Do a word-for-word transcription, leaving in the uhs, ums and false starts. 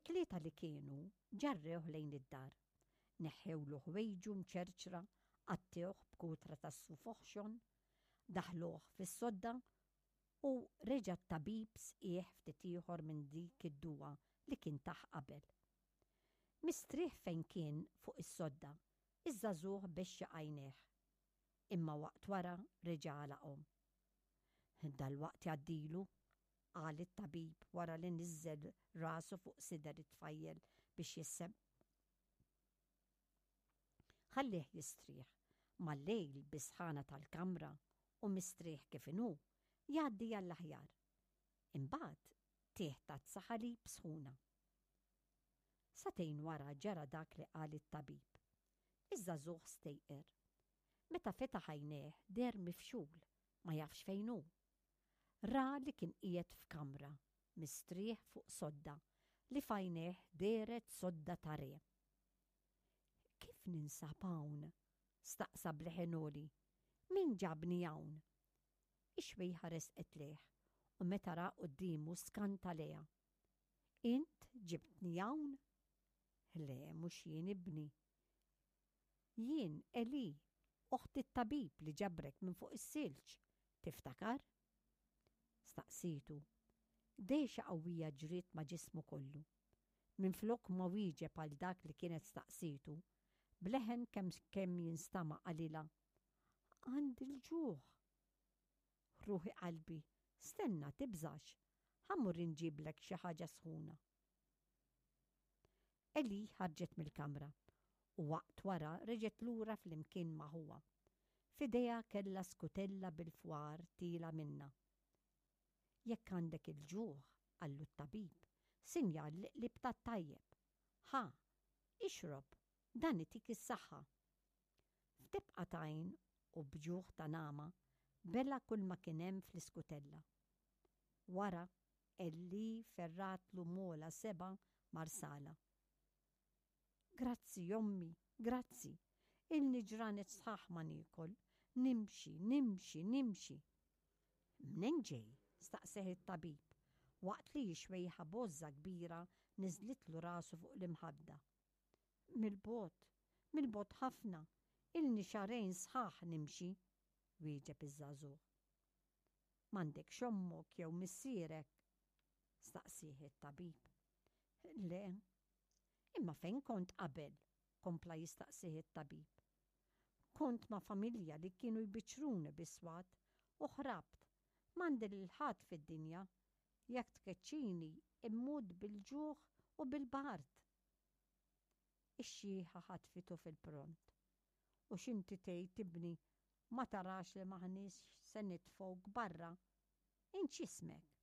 it-tlieta li kienu ġarrew lejn id-dar. Neħħewlu ħwejġu mċerċra, qattewh b'kutra tas-sufoħxon, daħluh fis-sodda u reġa' t-tabib sqieħ ftit ieħor minn dik id-duwa li kien taħ qabel. Mistrieħ fejn kien fuq is-sodda, iż-żagħżugħ bexxa għajnejh. Imma waqt wara reġa' għalaqhom. Dalwaqt jgħaddilu, qal it-tabib wara li niżżel rasu fuq sider it-tfajjel biex jissem. Ħallih jistrieħ mal-lejl bisħana tal-kamra u mistrieħ kif inhu jgħaddi għall-aħjar. Imbagħad tieħ tazza ħalib sħuna. Satejn wara ġara dak li qal it-tabib. Iż-żagħżugħ stejqer. Meta fetaħ għajnejh der mifxul, ma jafx fejn hu. Ra li kien qiegħed f'kamra, mistrieħ fuq sodda, li f'għajnejh deret sodda ta' re. Kif ninsab hawn? Staqsa bleħenoli. Min ġabni hawn? Ixwej ħares qetlejh u meta ra qudiemu skanta leha. Int ġibtni hawn? Le, mhux jien ibni. Jien Eli, oħt it-tabib li ġabrek minn fuq is-silġ, tiftakar? Staqsitu. Dejxa qawwija ġriet ma' ġismu kollu. Minflok ma wieġeb għal dak li kienet staqsitu, bleħen kemm kemm jinstama' qalilha. Għandi l-ġuħ. Ruħi qalbi, stenna tibżax, ħammur inġiblek xi ħaġa sħuna. Eli ħarġet mill-kamra u waqt wara reġet lura fl-imkien ma' huwa. F'idejha kellha skutella bil-fwar tila minna. Jekk għandek il-ġuħ, għallu t-tabib, sinjal li bta tajjeb. Ha, ixrob, dan itik is-saħħa. F'tibqatajn u bġuħ ta' nama, bella kull ma kien hemm fl-iskutella. Wara, Eli ferratlu mola seba' marsala. Grazzi, jommi, grazzi. Il-niġranet sħaħ ma nikol. Nimxi, nimxi, nimxi. Mnen ġej, staqseħ it-tabib, waqt li jixwejħa bozza kbira niżlitlu rasu fuq l-imħadda. Mil-bot, mil-bot ħafna, ilni xarejn sħaħ nimxi, wieġeb iż-żagħżugħ. M'għandek xommok jew missierek, staqsih it-tabib. Le, imma fejn kont qabel, kompla jistaqsih it-tabib. Kont ma' familja li kienu jbiċruni biswat u ħrabt, m'għandi l-ħadd fid-dinja, jekk tkeċċini immud bil-ġuħ u bil-bart. Ix-xieħa ħatfitu fil-pront. U x'inti tgħid tibni ma tarax li maħniex se nitfgħu barra. Inċ ismek?